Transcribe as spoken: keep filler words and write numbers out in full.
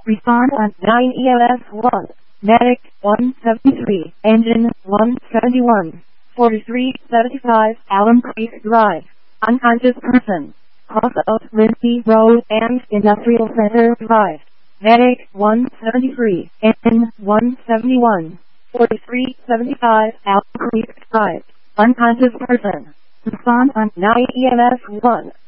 Respond on nine E M S one. Medic one seventy-three. Engine one seventy-one. forty-three seventy-five Alum Creek Drive. Unconscious person. Cross of Lindsay Road and Industrial Center Drive. Medic one seventy-three. Engine one seventy-one. forty-three seventy-five Alum Creek Drive. Unconscious person. Respond on nine E M S one.